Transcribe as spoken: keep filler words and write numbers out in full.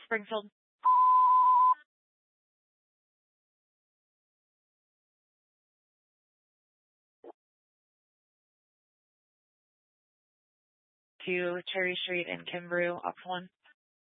Springfield. To Cherry Street in Kimbrough, option one.